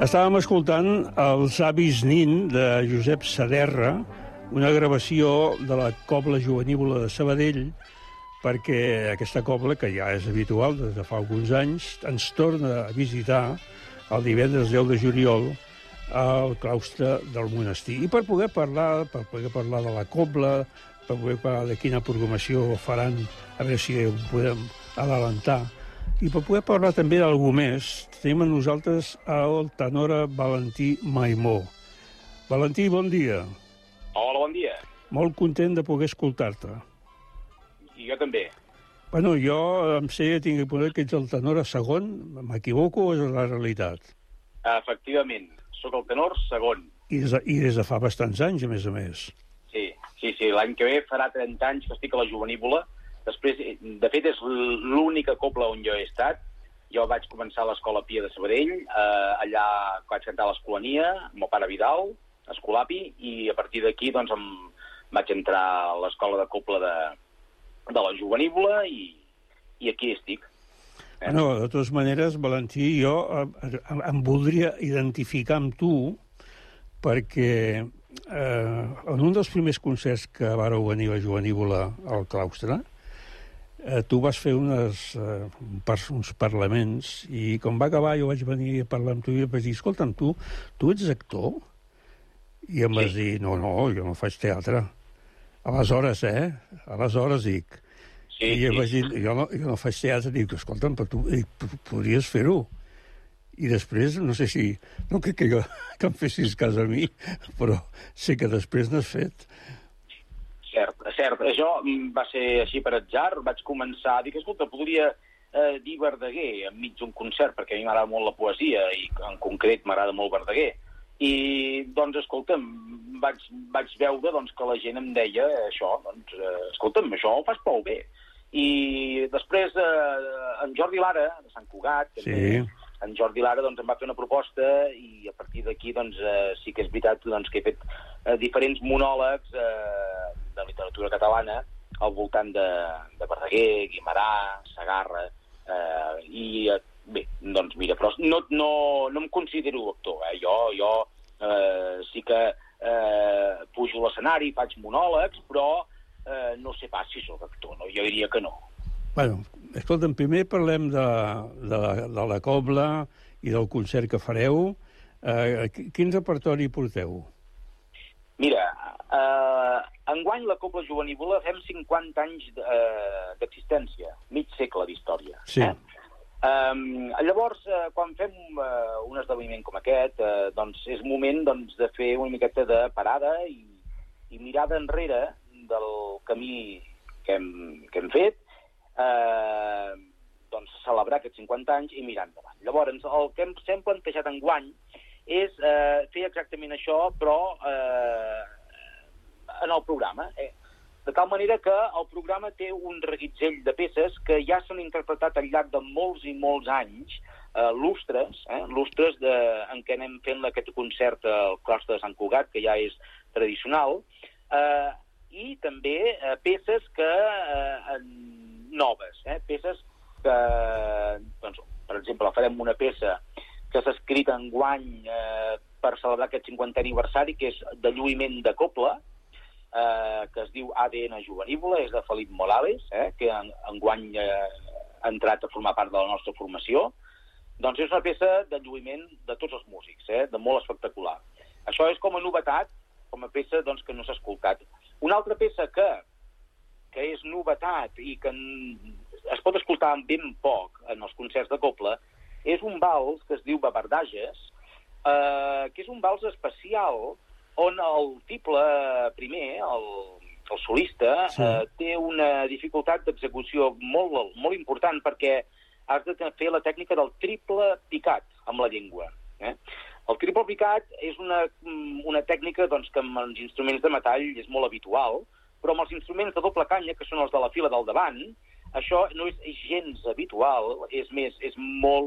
Estàvem escoltant els avis Nin de Josep Saderra, una gravació de la Cobla Jovenívola de Sabadell, perquè aquesta cobla, que ja és habitual des de fa alguns anys, ens torna a visitar el divendres 10 de juliol al claustre del monestir. I per poder parlar de la cobla, per poder parlar de quina programació faran, a veure si ho podem adelantar, i per poder parlar també d'algú més, tenim a nosaltres el tenora Valentí Maimó. Valentí, bon dia. Hola, bon dia. Molt content de poder escoltar-te. I jo també. Bueno, jo em sé, tinc que poder que ets el tenor segon, m'equivoco o és la realitat? Efectivament, sóc el tenor segon. I des de fa bastants anys, a més. Sí. L'any que ve farà 30 anys que estic a la Jovenívola. Després, de fet, és l'única cobla on jo he estat. Jo vaig començar a l'Escola Pia de Sabadell, allà vaig cantar a l'Escolania, amb el pare Vidal, a Escolapi, i a partir d'aquí doncs, vaig entrar a l'Escola de Cobla de la Jovenívola i aquí estic. No, de totes maneres, Valentí, jo em voldria identificar amb tu perquè en un dels primers concerts que vareu venir a la Jovenívola al claustre, tu vas fer uns parlaments i quan va acabar jo vaig venir a parlar amb tu i vaig dir, escolta'm, tu ets actor? I em vas dir, no, jo no faig teatre. Aleshores dic. Sí, I vaig dir, jo no faig teatre, dic, escolta'm, però tu podries fer-ho. I després, no sé si... No crec que em fessis cas a mi, però sé que després n'has fet. Cert. Això va ser així per atzar. Vaig començar a dir que, escolta, podria dir Verdaguer enmig d'un concert, perquè a mi m'agrada molt la poesia i en concret m'agrada molt Verdaguer. I, doncs, escolta'm, vaig veure doncs, que la gent em deia això. Doncs, escolta'm, això ho fas prou bé. I després en Jordi Lara, de Sant Cugat, també, en Jordi Lara doncs, em va fer una proposta i a partir d'aquí doncs, sí que és veritat doncs, que he fet diferents monòlegs de literatura catalana al voltant de Verdaguer, Guimerà, Segarra, i bé, doncs mira, però no em considero actor, jo sí que pujo a l'escenari, faig monòlegs, però no sé pas si sóc actor, no? Jo diria que no. Bueno, escolta'm, primer parlem de la cobla i del concert que fareu. Quin repertori porteu? Mira, enguany la Cobla Jovenívola fem 50 anys d'existència, mig segle d'història. Sí. Llavors, quan fem un esdeveniment com aquest, doncs és moment doncs, de fer una miqueta de parada i mirada enrere del camí que hem fet, doncs celebrar aquests 50 anys i mirar endavant. Llavors, el que hem plantejat enguany és fer exactament això, però en el programa. De tal manera que el programa té un reguitzell de peces que ja s'han interpretat al llarg de molts i molts anys, lustres en què anem fent aquest concert al claustre de Sant Cugat, que ja és tradicional, i també peces noves, peces que, doncs, per exemple, farem una peça que s'ha escrit enguany per celebrar aquest 50è aniversari, que és de lluïment de cobla, que es diu ADN Jovenívola, és de Felip Morales, que enguany ha entrat a formar part de la nostra formació. Doncs és una peça de lluïment de tots els músics, de molt espectacular. Això és com a novetat, com a peça doncs, que no s'ha escoltat. Una altra peça que és novetat i que es pot escoltar ben poc en els concerts de cobla és un vals que es diu Babardages, que és un vals especial on el tiple primer, el solista, té una dificultat d'execució molt important perquè has de fer la tècnica del triple picat amb la llengua. El triple picat és una tècnica doncs, que amb els instruments de metall és molt habitual, però amb els instruments de doble canya, que són els de la fila del davant, això no és gens habitual, és molt